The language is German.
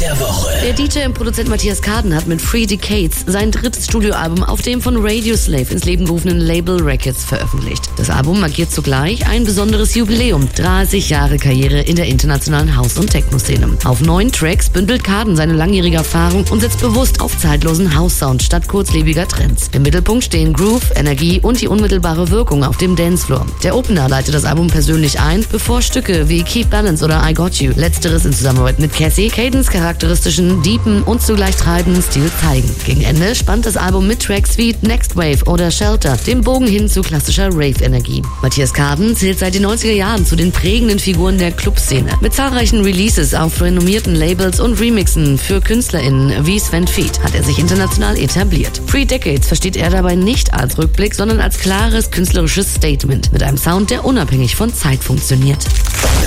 der Woche. Der DJ und Produzent Matthias Karden hat mit Free Decades sein drittes Studioalbum auf dem von Radioslave ins Leben gerufenen Label Records veröffentlicht. Das Album markiert zugleich ein besonderes Jubiläum, 30 Jahre Karriere in der internationalen House- und Techno-Szene. Auf 9 Tracks bündelt Karden seine langjährige Erfahrung und setzt bewusst auf zeitlosen House-Sound statt kurzlebiger Trends. Im Mittelpunkt stehen Groove, Energie und die unmittelbare Wirkung auf dem Dancefloor. Der Opener leitet das Album persönlich ein, bevor Stücke wie Keep Balance oder I Got You, letzteres in Zusammenarbeit mit Cassie, Cadens charakteristischen, deepen und zugleich treibenden Stil zeigen. Gegen Ende spannt das Album mit Tracks wie Next Wave oder Shelter den Bogen hin zu klassischer Rave-Energie. Matthias Karden zählt seit den 90er Jahren zu den prägenden Figuren der Clubszene. Mit zahlreichen Releases auf renommierten Labels und Remixen für KünstlerInnen wie Sven Feet hat er sich international etabliert. Free Decades versteht er dabei nicht als Rückblick, sondern als klares künstlerisches Statement mit einem Sound, der unabhängig von Zeit funktioniert.